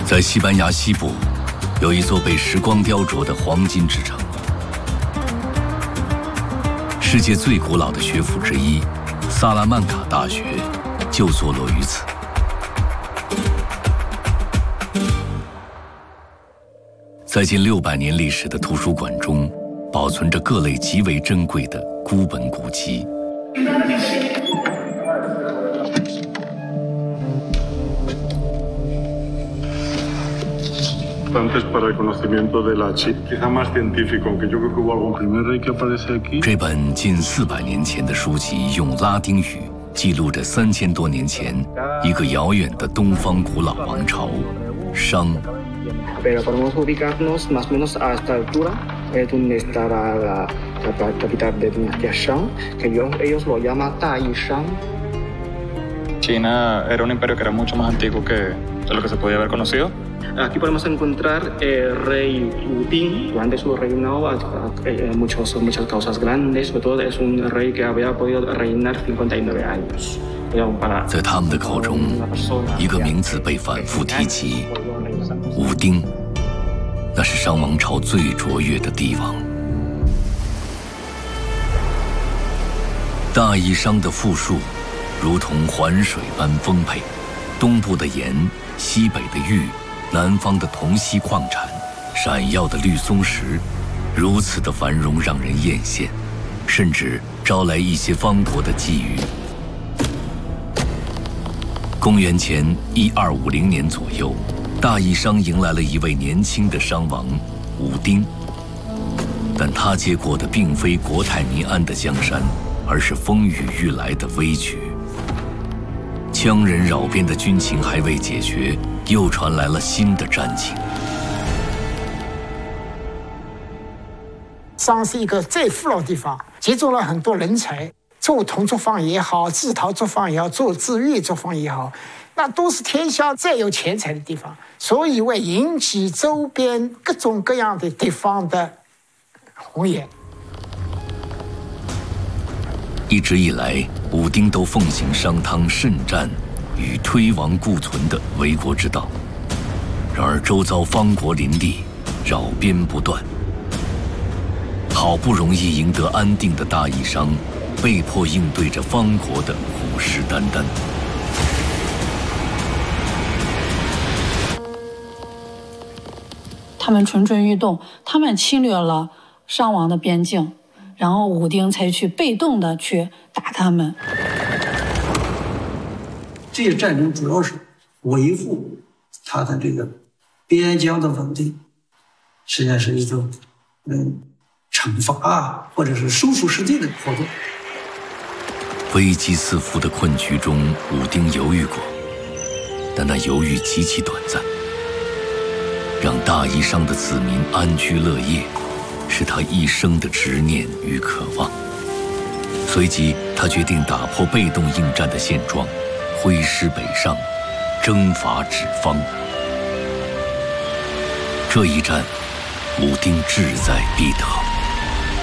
在西班牙西部，有一座被时光雕琢的黄金之城。世界最古老的学府之一，萨拉曼卡大学就坐落于此。在近600年历史的图书馆中，保存着各类极为珍贵的孤本古籍。这本近400年前的书籍用拉丁语记录着3000多年前一个遥远的东方古老王朝商。 Pero podemos ubicarnos más o menos a esta altura, donde estaba la capital de dinastía Shang, que ellos lo llaman 大义商。 China era un imperio que era mucho más antiguo que lo que se podía haber conocido. Aquí podemos encontrar el rey Wuding. Durante su reinado muchas causas grandes, sobre todo es un rey que había podido reinar 59 años. 在他们的口中，一个名字被反复提及，武丁，那是商王朝最卓越的帝王。大义商的富庶，如同环水般丰沛，东部的盐，西北的玉，南方的铜锡矿产，闪耀的绿松石，如此的繁荣让人艳羡，甚至招来一些方国的觊觎。公元前1250年左右，大义商迎来了一位年轻的商王武丁，但他接过的并非国泰民安的江山，而是风雨欲来的危局。羌人扰边的军情还未解决，又传来了新的战情。 商是一个最富饶的地方，集中了很多人才。做铜作坊也好，制陶作坊也好，做制玉作坊也好，那都是天下最有钱财的地方，所以会引起周边各种各样的地方的红眼。 一直以来，武丁都奉行商汤慎战与推亡固存的为国之道，然而周遭方国林立，扰边不断，好不容易赢得安定的大义商，被迫应对着方国的虎视眈眈。 他们蠢蠢欲动，他们侵略了商王的边境，然后武丁才去被动的去打他们。 这些战争主要是维护他的这个边疆的稳定，实际上是一种惩罚或者是收复失地的活动。 危机四伏的困局中，武丁犹豫过，但那犹豫极其短暂。让大义商的子民安居乐业，是他一生的执念与渴望。随即，他决定打破被动应战的现状，挥师北上，征伐芷方。这一战，武丁志在必得。